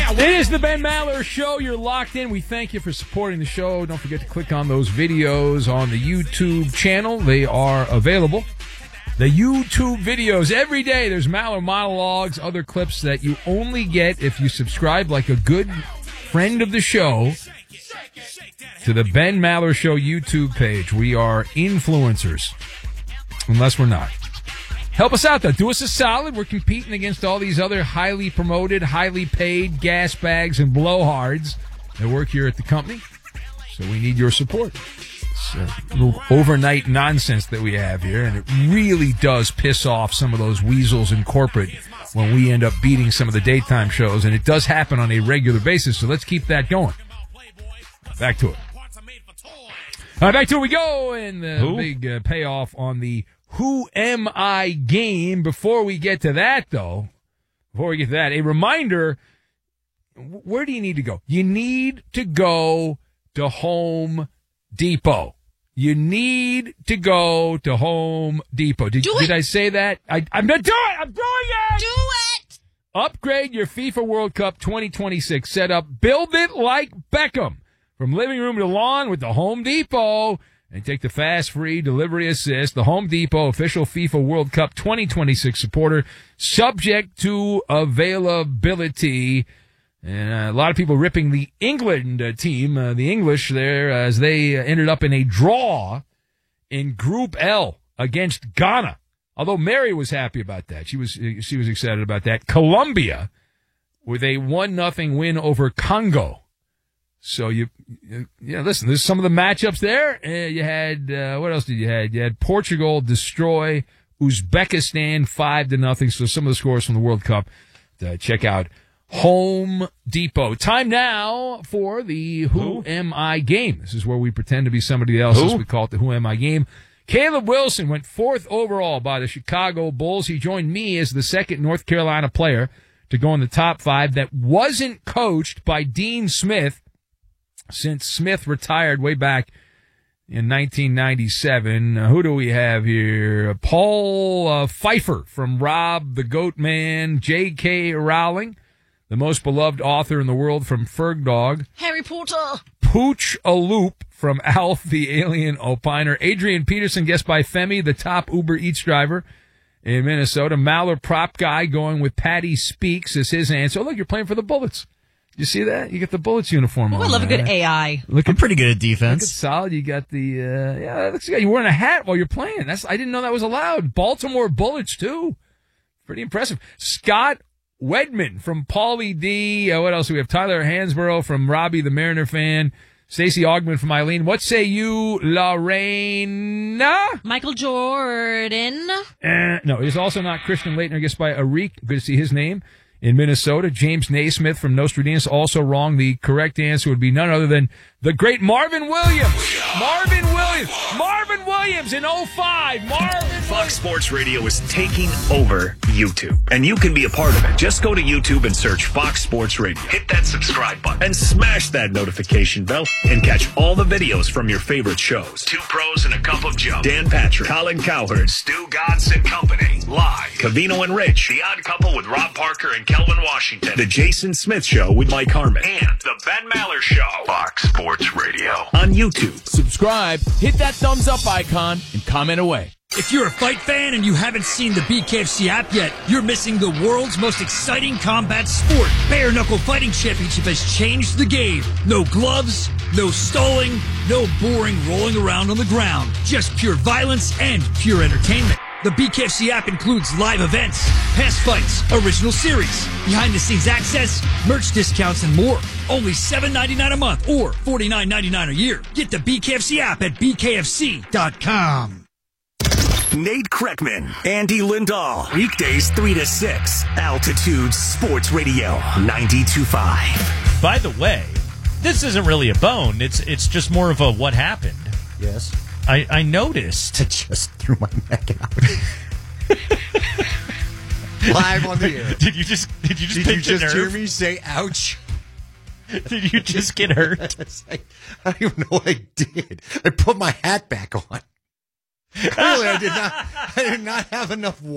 It is the Ben Maller Show. You're locked in. We thank you for supporting the show. Don't forget to click on those videos on the YouTube channel. They are available. The YouTube videos. Every day there's Maller monologues, other clips that you only get if you subscribe like a good friend of the show to the Ben Maller Show YouTube page. We are influencers. Unless we're not. Help us out, though. Do us a solid. We're competing against all these other highly promoted, highly paid gas bags and blowhards that work here at the company. So we need your support. It's a little overnight nonsense that we have here, and it really does piss off some of those weasels in corporate when we end up beating some of the daytime shows, and it does happen on a regular basis, so let's keep that going. Back to it. Back to it we go, and the big payoff on the Who Am I game. Before we get to that, though, a reminder, where do you need to go? You need to go to Home Depot. You need to go to Home Depot. Did I say that? I'm going to do it! I'm doing it! Do it! Upgrade your FIFA World Cup 2026 setup. Build it like Beckham. From living room to lawn with the Home Depot. And take the fast, free delivery assist. The Home Depot official FIFA World Cup 2026 supporter. Subject to availability. And a lot of people ripping the England team, the English there, as they ended up in a draw in Group L against Ghana. Although Mary was happy about that. She was excited about that. Colombia with a 1-0 win over Congo. So listen, there's some of the matchups there. You had, what else did you have? You had Portugal destroy Uzbekistan 5-0. So some of the scores from the World Cup. Check out Home Depot. Time now for the Who Am I game. This is where we pretend to be somebody else. We call it the Who Am I game. Caleb Wilson went 4th overall by the Chicago Bulls. He joined me as the second North Carolina player to go in the top 5 that wasn't coached by Dean Smith, since Smith retired way back in 1997. Who do we have here? Paul Pfeiffer from Rob the Goat Man, J.K. Rowling, the most beloved author in the world from Ferg Dog. Harry Potter. Pooch Aloop from Alf the Alien Opiner. Adrian Peterson, guessed by Femi, the top Uber Eats driver in Minnesota. Maller prop guy going with Patty Speaks as his answer. Oh, look, you're playing for the Bullets. You see that? You get the Bullets uniform on. I love a good AI. I'm pretty good at defense. Look at solid. You got the, it looks like you're wearing a hat while you're playing. I didn't know that was allowed. Baltimore Bullets, too. Pretty impressive. Scott Wedman from Paulie D. What else do we have? Tyler Hansborough from Robbie the Mariner fan. Stacey Augman from Eileen. What say you, Lorena? Michael Jordan. No, it is also not Christian Leitner, guessed by Arik. Good to see his name. In Minnesota, James Naismith from Nostradamus, also wrong. The correct answer would be none other than the great Marvin Williams. Marvin Williams in 05. Fox Sports Radio is taking over YouTube, and you can be a part of it. Just go to YouTube and search Fox Sports Radio. Hit that subscribe button and smash that notification bell and catch all the videos from your favorite shows. Two Pros and a Cup of Joe. Dan Patrick, Colin Cowherd, Stu Godson and Company. Live. Cavino and Rich. The Odd Couple with Rob Parker and Kelvin Washington. The Jason Smith Show with Mike Harmon. And the Ben Maller Show. Fox Sports Radio. On YouTube. Subscribe, hit that thumbs up icon, and comment away. If you're a fight fan and you haven't seen the BKFC app yet, you're missing the world's most exciting combat sport. Bare Knuckle Fighting Championship has changed the game. No gloves, no stalling, no boring rolling around on the ground. Just pure violence and pure entertainment. The BKFC app includes live events, past fights, original series, behind-the-scenes access, merch discounts, and more. Only $7.99 a month or $49.99 a year. Get the BKFC app at bkfc.com. Nate Kreckman, Andy Lindahl. Weekdays 3 to 6. Altitude Sports Radio 92.5. By the way, this isn't really a bone. It's just more of a what happened. Yes. I noticed. I just threw my neck out. Live on the air. Did you just hear me say ouch? Did you just get hurt? I don't even know what I did. I put my hat back on. Clearly, I did not have enough